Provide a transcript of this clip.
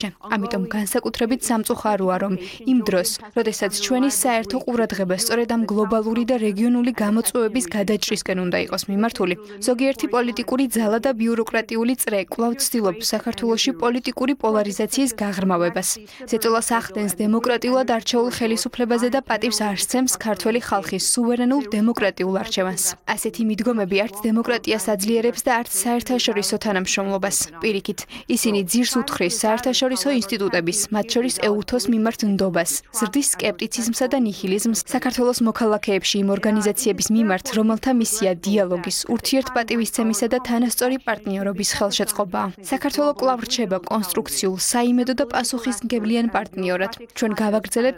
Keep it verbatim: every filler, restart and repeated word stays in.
ამიტომ განსაკუთრებით სამწუხაროა, რომ იმ დროს, როდესაც ჩვენი საერთო ყურადღება სწორედ ამ გლობალური და რეგიონული გამოწვევების გადაჭრისკენ უნდა იყოს მიმართული, ზოგიერთი პოლიტიკური ძალა და ბიუროკრატიული წრე კვლავ ცდილობს საქართველოში პოლიტიკური პოლარიზაციის გაღრმავებას. ზეწოლას ახდენს დემოკრატიულად არჩეულ ხელისუფლებაზე და პატივს არ სცემს ქართველი ხალხის სუვერენულ დემოკრატიულ არჩევანს. ასეთი მიდგომები არც დემოკრატიას აძლიერებს და არც საერთაშორისო თანამშრომლობას. პირიქით, ისინი ძირს უთხრეს საერთაშორისო ინსტიტუტების, მათ შორის ეუთოს მიმართ ნდობას, ზრდის სკეპტიციზმსა და ნიჰილიზმს საქართველოს მოქალაქეებში იმ ორგანიზაციების მიმართ, რომელთა მისია დიალოგის, ურთიერთპატივისცემისა და თანასწორი პარტნიორობის ხელშეწყობაა. საქართველო კვლავ რჩება კონსტრუქციულ, საიმედო და პასუხისმგებლიან პარტნიორად. ჩვენ გავაგრძელებთ